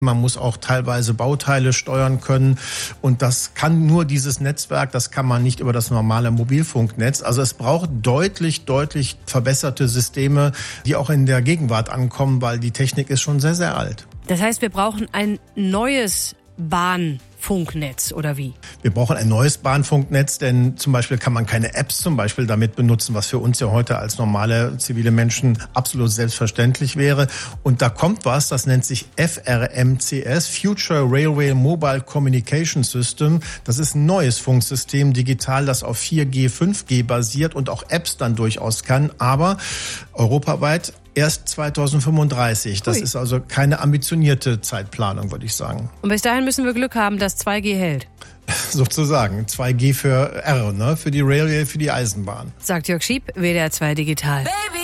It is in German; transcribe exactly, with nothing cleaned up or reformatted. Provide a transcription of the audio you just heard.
Man muss auch teilweise Bauteile steuern können und das kann nur dieses Netzwerk, das kann man nicht über das normale Mobilfunknetz. Also es braucht deutlich, deutlich verbesserte Systeme, die auch in der Gegenwart ankommen, weil die Technik ist schon sehr, sehr alt. Das heißt, wir brauchen ein neues Bahnfunknetz oder wie? Wir brauchen ein neues Bahnfunknetz, denn zum Beispiel kann man keine Apps zum Beispiel damit benutzen, was für uns ja heute als normale zivile Menschen absolut selbstverständlich wäre. Und da kommt was, das nennt sich F R M C S, Future Railway Mobile Communication System. Das ist ein neues Funksystem, digital, das auf vier G, fünf G basiert und auch Apps dann durchaus kann, aber europaweit erst zweitausendfünfunddreißig. Das Ui. Ist also keine ambitionierte Zeitplanung, würde ich sagen. Und bis dahin müssen wir Glück haben, dass zwei G hält. Sozusagen. zwei G für R, ne? Für die Railway, für die Eisenbahn. Sagt Jörg Schieb, W D R zwei Digital. Baby.